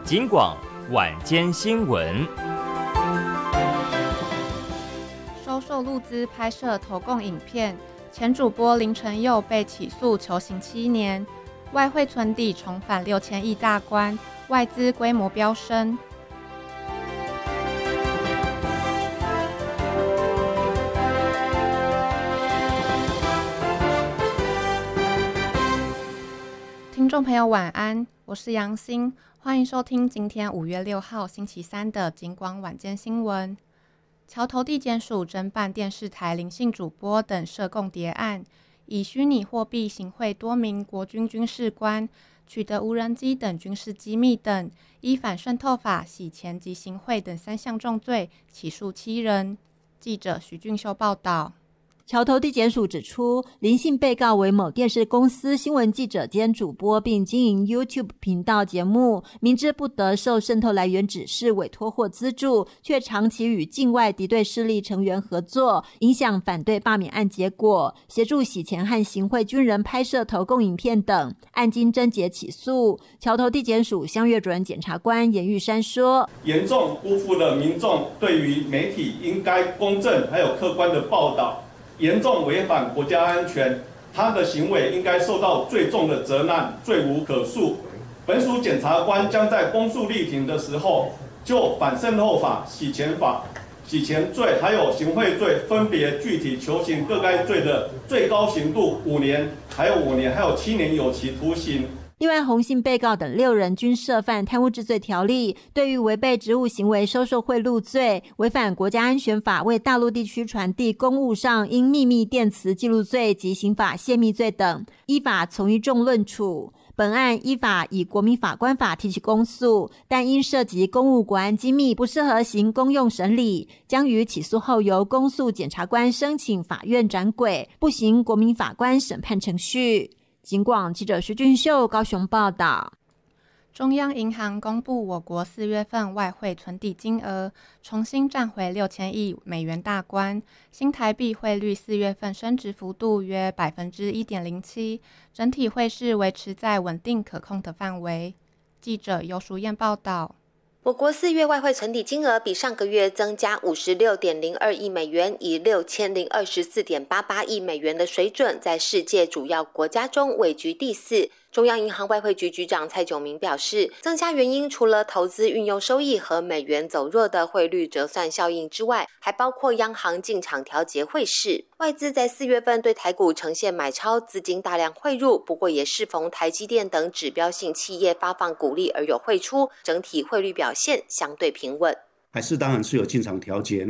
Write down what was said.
警广晚间新闻。 收受路资拍摄投共影片，前主播林承佑被起诉囚刑7年，外汇存底重返6000亿大关，外资规模飙升。听众朋友晚安，我是杨欣，欢迎收听今天5月6号星期三的警广晚间新闻。桥头地检署侦办电视台林姓主播等涉共谍案，以虚拟货币行贿多名国军军事官，取得无人机等军事机密等，依反渗透法、洗钱及行贿等3项重罪，起诉7人。记者徐俊秀报道。 桥头地检署指出，林姓被告为某电视公司新闻记者兼主播，并经营 YouTube 频道节目，明知不得受渗透来源指示、委托或资助，却长期与境外敌对势力成员合作，影响反对罢免案结果，协助洗钱和行贿军人拍摄投共影片等，案经侦结起诉。桥头地检署乡岳主任检察官严玉山说， 严重辜负了民众对于媒体应该公正还有客观的报道，严重违反国家安全，他的行为应该受到最重的责难，罪无可恕。本署检察官将在公诉力庭的时候，就反渗透法、洗钱法、洗钱罪还有行贿罪，分别具体求刑各该罪的最高刑度5年，还有5年，还有7年有期徒刑。 另外，洪姓被告等6人均涉犯贪污治罪条例，对于违背职务行为收受贿赂罪、违反国家安全法为大陆地区传递公务上因秘密电磁记录罪及刑法泄密罪等，依法从一重论处。本案依法以国民法官法提起公诉，但因涉及公务国安机密，不适合行公用审理，将于起诉后由公诉检察官申请法院转轨，不行国民法官审判程序。警广记者徐俊秀高雄报道。 中央银行公布我国4月份外汇存底金额重新站回6000亿美元大关，新台币汇率4月份升值幅度约 1.07%， 整体汇市维持在稳定可控的范围。记者尤淑燕报道。 我国4月外汇存底金额比上个月增加 56.02 亿美元，以 6024.88 亿美元的水准，在世界主要国家中位居第4。中央银行外汇局局长蔡炯明表示，增加原因除了投资运用收益和美元走弱的汇率折算效应之外，还包括央行进场调节汇市。外资在4月份对台股呈现买超，资金大量汇入，不过也适逢台积电等指标性企业发放股利而有汇出，整体汇率表现相对平稳。 还是当然是有进场调节。